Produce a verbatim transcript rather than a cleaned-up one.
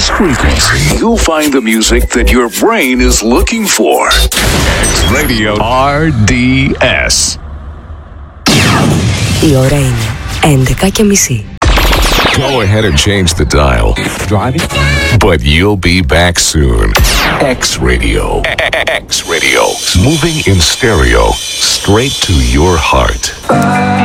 this frequency, you'll find the music that your brain is looking for. X-Radio αρ ντι ες. Η ώρα είναι έντεκα και μισή. Go ahead and change the dial. Driving? But you'll be back soon. X-Radio. X-Radio. Moving in stereo. Straight to your heart.